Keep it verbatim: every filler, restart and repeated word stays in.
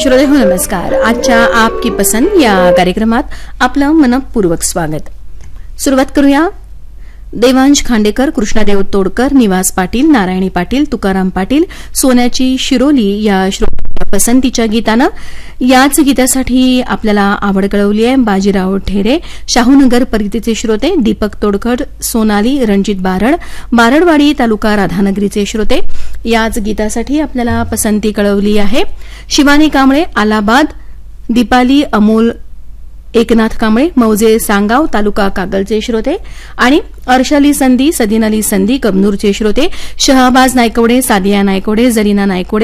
श्रोते हो नमस्कार. आजच्या आपकी पसंद या कार्यक्रमात आपलं मनपूर्वक स्वागत. सुरुवात करूया. देवांश खांडेकर, कृष्णादेव तोडकर, निवास पाटील, नारायणी पाटील, तुकाराम पाटील, सोन्याची शिरोली या श्रोत्यांच्या पसंतीच्या गीतानं. याच गीतासाठी आपल्याला आवड कळवली आहे बाजीराव ठेरे, शाहूनगर परितीचे श्रोते, दीपक तोडकर, सोनाली, रणजित बारड, बारडवाडी तालुका राधानगरीचे श्रोते. याच गीतासाठी आपल्याला पसंती कळवली आहे शिवानी कांबळे, आलाबाद, दीपाली अमोल एकनाथ कांबळे, मौजे सांगाव तालुका कागलचे श्रोते आणि अर्शाली संधी, सदीन अली संधी, कबनूरचे श्रोते, शहाबाज नायकवडे, सादिया नायकवडे, जरीना नायकवडे,